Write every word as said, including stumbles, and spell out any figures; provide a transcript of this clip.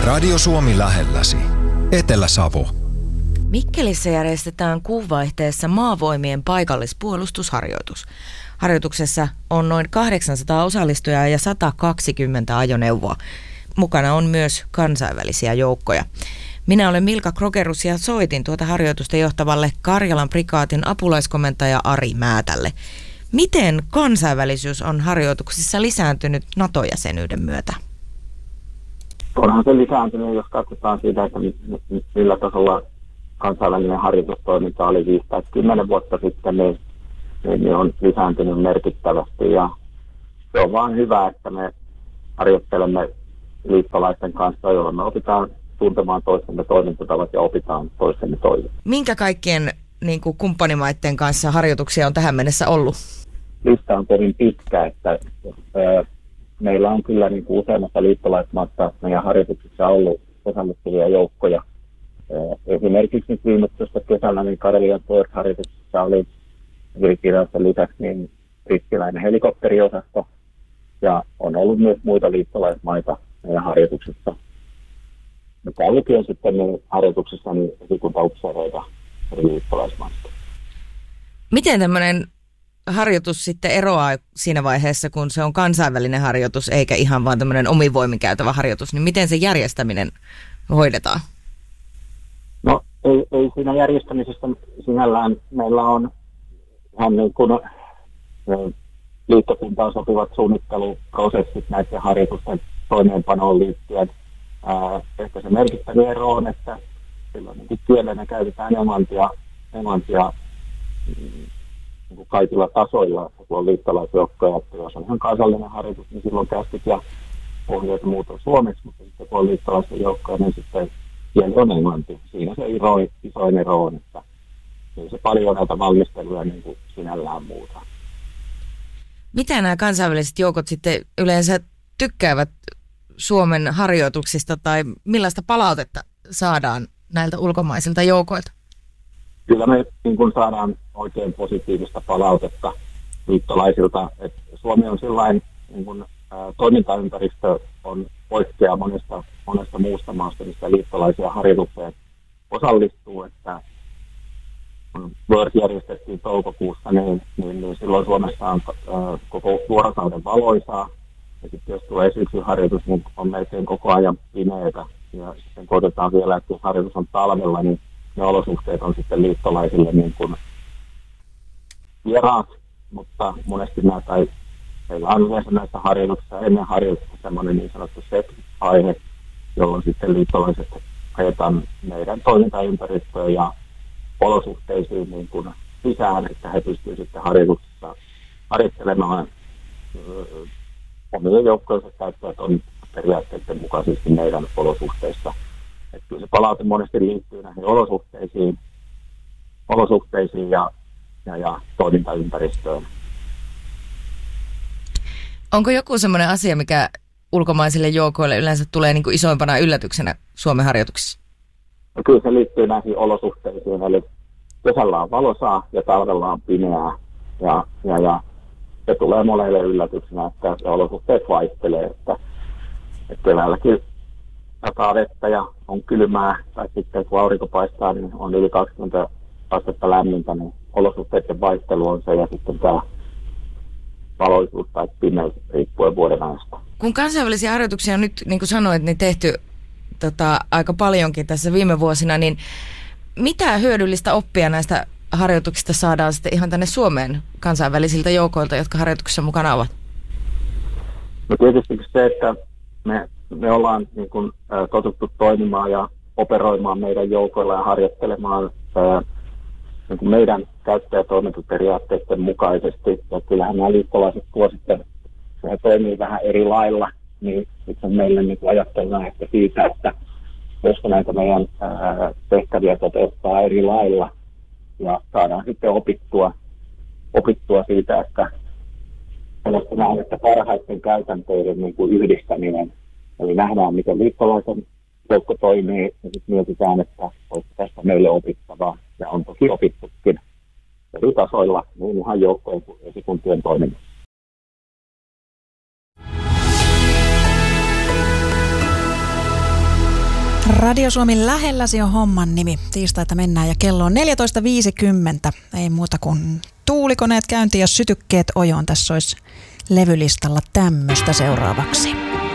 Radio Suomi lähelläsi. Etelä-Savo. Mikkelissä järjestetään kuun vaihteessa Maavoimien paikallispuolustusharjoitus. Harjoituksessa on noin kahdeksansataa osallistujaa ja sata kaksikymmentä ajoneuvoa. Mukana on myös kansainvälisiä joukkoja. Minä olen Milka Krogerus ja soitin tuota harjoitusta johtavalle Karjalan prikaatin apulaiskomentaja Ari Määtälle. Miten kansainvälisyys on harjoituksissa lisääntynyt NATO-jäsenyyden myötä? Onhan se lisääntynyt, jos katsotaan siitä, että millä tasolla kansainvälinen harjoitustoiminta oli viisi tai kymmenen vuotta sitten, niin, niin on lisääntynyt merkittävästi. Ja se on vaan hyvä, että me harjoittelemme liittolaisten kanssa, jolloin me opitaan tuntemaan toistemme toimintatavat ja opitaan toistemme toimet. Minkä kaikkien niin kuin kumppanimaiden kanssa harjoituksia on tähän mennessä ollut? Lista on kovin pitkä, että ö, meillä on kyllä niin kuin useammassa liittolaismaassa meidän harjoituksissa ollut osallistuvia joukkoja. Ö, esimerkiksi viime tuosta kesällä niin Karelian Force-harjoituksessa oli virkiläisten lisäksi niin brittiläinen helikopteriosasto ja on ollut myös muita liittolaismaita meidän harjoituksissa. Mukaan lukien sitten niin harjoituksissa niin esikuntaupseereita eri liittolaismaista. Miten tämmöinen harjoitus sitten eroaa siinä vaiheessa, kun se on kansainvälinen harjoitus eikä ihan vaan tämmöinen omin voimin käytävä harjoitus, niin miten se järjestäminen hoidetaan? No ei, ei siinä järjestämisessä sinällään meillä on ihan niin kuin liittokuntaan sopivat suunnitteluprosessit näiden harjoitusten toimeenpanoon liittyen. Ää, ehkä se merkittävä ero on, että silloin niin kielenä käytetään englantia, englantia mm, niin kaikilla tasoilla, kun on liittolaisjoukkoja, että jos on ihan kansallinen harjoitus, niin silloin käskyt ja ohjeet ja muut on suomeksi, mutta sitten kun on liittolaisen joukkoja, niin sitten kieli on englanti. Siinä se iro, isoin ero on, että niin se paljon näitä valmisteluja niin kuin sinällään muuta. Mitä nämä kansainväliset joukot sitten yleensä tykkäävät Suomen harjoituksista tai millaista palautetta saadaan näiltä ulkomaisilta joukoilta? Kyllä me niin kun saadaan oikein positiivista palautetta liittolaisilta. Et Suomi on sillain, niin kun, ä, toimintaympäristö on poikkea monesta, monesta muusta maasta, mistä liittolaisia harjoitukseen osallistuu. Että kun World järjestettiin toukokuussa, niin, niin, niin silloin Suomessa on ä, koko vuorokauden valoisaa. Ja sitten jos tulee syksyn harjoitus, niin on melkein koko ajan pimeätä. Ja sitten kun otetaan vielä, että kun harjoitus on talvella, niin ne olosuhteet on sitten liittolaisille niin kuin vieraat, mutta monesti näitä ei, meillä on yleensä näissä harjoituksissa ennen harjoitusta semmoinen niin sanottu set-aihe, jolloin sitten liittolaiset ajetaan meidän toimintaympäristöön ja olosuhteisiin niin kuin sisään, että he pystyvät sitten harjoituksessa harjoittelemaan öö, omien joukkojensa käyttäjät on periaatteiden mukaisesti meidän olosuhteissa. Että kyllä se palaute monesti liittyy näihin olosuhteisiin, olosuhteisiin ja, ja, ja toimintaympäristöön. Onko joku semmoinen asia, mikä ulkomaisille joukoille yleensä tulee niin kuin isoimpana yllätyksenä Suomen harjoituksissa? No kyllä se liittyy näihin olosuhteisiin, eli kesällä on valosaa ja talvella on pimeää ja, ja, ja se tulee monelle yllätyksenä, että olosuhteet vaihtelee, että, että keväälläkin sataa vettä ja on kylmää, tai sitten kun aurinko paistaa, niin on yli kaksikymmentä astetta lämmintä, niin olosuhteiden vaihtelu on se, ja sitten tämä valoisuus tai pimeys riippuen vuoden ajasta. Kun kansainvälisiä harjoituksia on nyt, niin kuin sanoit, niin tehty tota, aika paljonkin tässä viime vuosina, niin mitä hyödyllistä oppia näistä harjoituksista saadaan sitten ihan tänne Suomeen kansainvälisiltä joukoilta, jotka harjoituksessa mukana ovat? No tietysti se, että me, me ollaan niin kuin, ä, totuttu toimimaan ja operoimaan meidän joukoilla ja harjoittelemaan ä, niin kuin meidän käyttö- ja toimintaperiaatteiden mukaisesti. Ja kyllähän nämä liittolaiset tuo sitten, kun he toimii vähän eri lailla, niin sitten meille niin ajattellaan että siitä, että voisiko näitä meidän ä, tehtäviä toteuttaa eri lailla. Ja saadaan sitten opittua, opittua siitä, että nähdään, että parhaiten käytäntöiden niin kuin yhdistäminen, eli nähdään, miten liittolaisen joukko toimii, ja sitten mietitään, että olisi tästä meille opittavaa, ja on toki opittukin eri tasoilla, niin ihan joukkojen kuin esikuntien toiminnassa. Radio Suomi lähelläsi on homman nimi. Tiistaita mennään ja kello on neljätoista viisikymmentä. Ei muuta kuin tuulikoneet käyntiin ja sytykkeet ojoon. Tässä olisi levylistalla tämmöistä seuraavaksi.